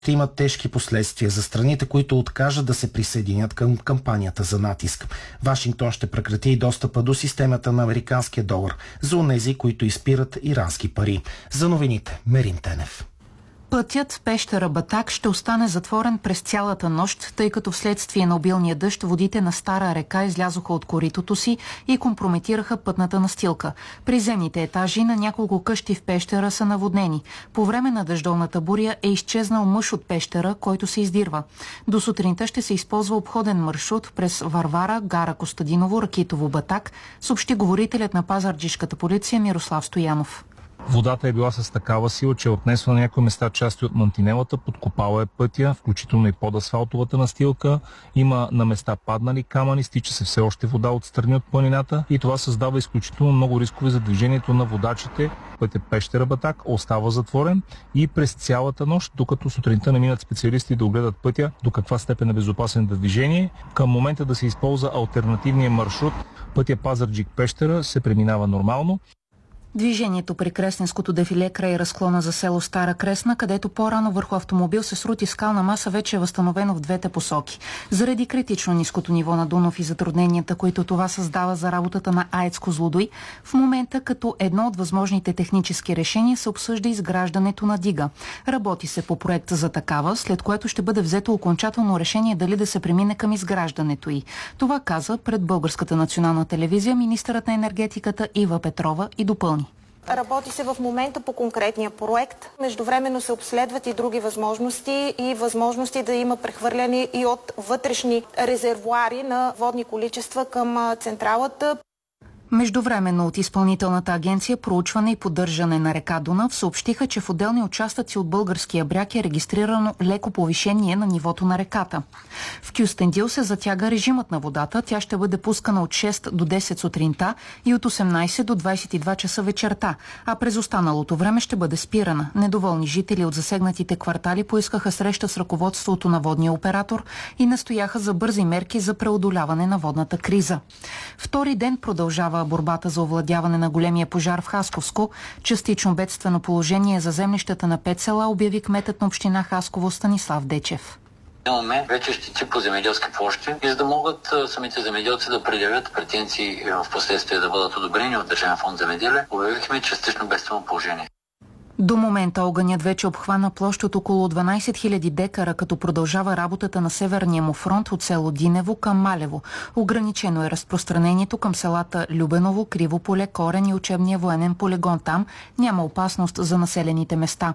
ще имат тежки последствия за страните, които откажат да се присъединят към кампанията за натиск. Вашингтон ще прекрати и достъпа до системата на американския долар за онези, които изпират ирански пари. За новините, Мерин Тенев. Пътят Пещера Батак ще остане затворен през цялата нощ, тъй като вследствие на обилния дъжд водите на Стара река излязоха от коритото си и компрометираха пътната настилка. Приземните етажи на няколко къщи в Пещера са наводнени. По време на дъждовната буря е изчезнал мъж от Пещера, който се издирва. До сутринта ще се използва обходен маршрут през Варвара, Гара Костадиново, Ракитово, Батак, съобщи говорителят на пазарджишката полиция Мирослав Стоянов. Водата е била с такава сила, че е отнесла на някои места части от мантинелата, подкопала е пътя, включително и под асфалтовата настилка. Има на места паднали камъни, стича се все още вода отстрани от планината и това създава изключително много рискове за движението на водачите. Пътя Пещера Батак остава затворен и през цялата нощ, докато сутринта наминат специалисти да огледат пътя до каква степен е безопасен за движение. Към момента да се използва алтернативния маршрут, пътя Пазарджик-Пещера се преминава нормално. Движението при Кресненското дефиле край разклона за село Стара Кресна, където по-рано върху автомобил се срути скална маса, вече е възстановено в двете посоки. Заради критично ниското ниво на Дунав и затрудненията, които това създава за работата на АЕЦ Козлодуй, в момента като едно от възможните технически решения се обсъжда изграждането на дига. Работи се по проекта за такава, след което ще бъде взето окончателно решение дали да се премине към изграждането й. Това каза пред Българската национална телевизия министърът на енергетиката Ива Петрова и допълни. Работи се в момента по конкретния проект. Междувременно се обследват и други възможности и възможности да има прехвърляне и от вътрешни резервоари на водни количества към централата. Междувременно от Изпълнителната агенция проучване и поддържане на река Дунав съобщиха, че в отделни участъци от българския бряг е регистрирано леко повишение на нивото на реката. В Кюстендил се затяга режимът на водата. Тя ще бъде пускана от 6 до 10 сутринта и от 18 до 22 часа вечерта, а през останалото време ще бъде спирана. Недоволни жители от засегнатите квартали поискаха среща с ръководството на водния оператор и настояха за бързи мерки за преодоляване на водната криза. Втори ден продължава борбата за овладяване на големия пожар в Хасковско. Частично бедствено положение за землищата на 5 села обяви кметът на община Хасково Станислав Дечев. Имаме вече щети по земеделски площи и за да могат самите земеделци да предявят претенции в последствие да бъдат одобрени от Държавен фонд земеделие, обявихме частично бедствено положение. До момента огънят вече обхвана площ от около 12 000 декара, като продължава работата на северния му фронт от село Динево към Малево. Ограничено е разпространението към селата Любеново, Кривополе, Корен и учебния военен полигон. Там няма опасност за населените места.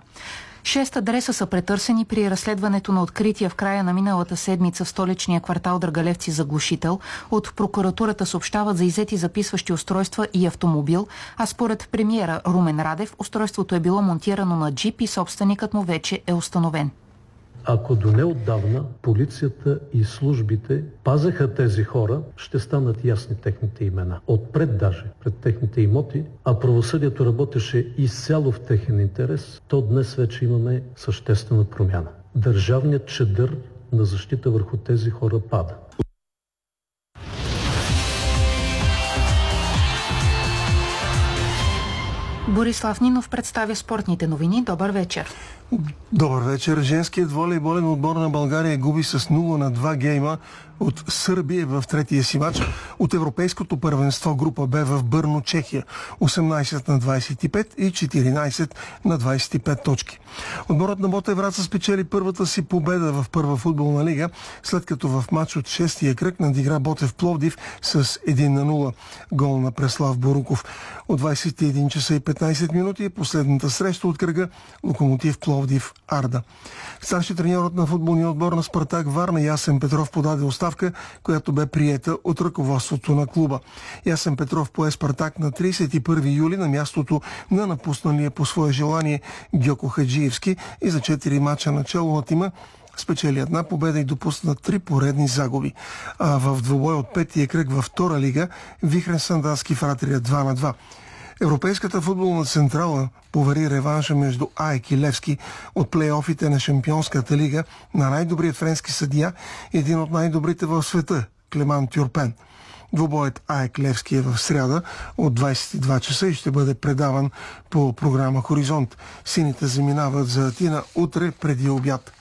6 адреса са претърсени при разследването на открития в края на миналата седмица в столичния квартал Драгалевци заглушител. От прокуратурата съобщават за иззети записващи устройства и автомобил, а според премиера Румен Радев устройството е било монтирано на джип и собственикът му вече е установен. Ако до неотдавна полицията и службите пазеха тези хора, ще станат ясни техните имена. Отпред даже, пред техните имоти, а правосъдието работеше изцяло в техен интерес, то днес вече имаме съществена промяна. Държавният чадър на защита върху тези хора пада. Борислав Нинов представя спортните новини. Добър вечер. Добър вечер. Женският волейболен отбор на България губи с 0-2 гейма от Сърбия в третия си матч от Европейското първенство група Б в Бърно, Чехия. 18-25 и 14-25 точки. Отборът на Ботев Враца спечели първата си победа в първа футболна лига, след като в матч от 6-тия кръг надигра Ботев Пловдив с 1-0. Гол на Преслав Боруков. От 21 часа и 15 минути е последната среща от кръга Локомотив Пловдив Арда. Старши треньорът на футболния отбор на Спартак Варна Ясен Петров подаде оставка, която бе приета от ръководството на клуба. Ясен Петров пое Спартак на 31 юли на мястото на напусналия по свое желание Гьоко Хаджиевски и за 4 мача начало на тима спечели една победа и допусна 3 поредни загуби. А в двубой от 5-тия кръг във втора лига Вихрен Сандански Фратрия 2-2. Европейската футболна централа повери реванша между АЕК и Левски от плейофите на Шампионската лига на най-добрият френски съдия и един от най-добрите в света – Клеман Тюрпен. Двубоят АЕК Левски е в сряда от 22 часа и ще бъде предаван по програма Хоризонт. Сините заминават за Атина утре преди обяд.